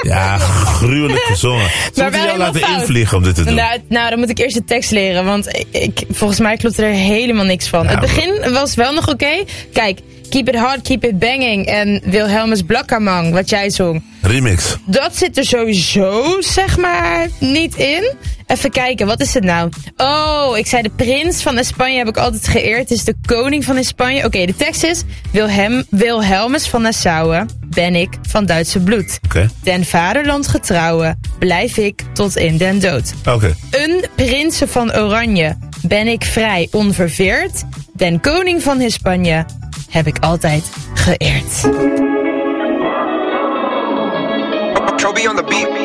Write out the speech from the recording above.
Ja, gruwelijk gezongen. Ze moeten jou laten invliegen om dit te doen. Nou, dan moet ik eerst de tekst leren, want volgens mij klopt er helemaal niks van. Ja, het begin was wel nog oké. Kijk, Keep It Hard, Keep It Banging en Wilhelmus Blakkamang, wat jij zong. Remix. Dat zit er sowieso, zeg maar, niet in. Even kijken, wat is het nou? Oh, ik zei de prins van Spanje heb ik altijd geëerd. Het is de koning van Spanje. Oké, de tekst is... Wilhelmus van Nassau ben ik van Duitse bloed. Okay. Den vaderland getrouwe blijf ik tot in den dood. Okay. Een prinsen van Oranje ben ik vrij onverveerd. Den koning van Spanje heb ik altijd geëerd. Trophy on the beat.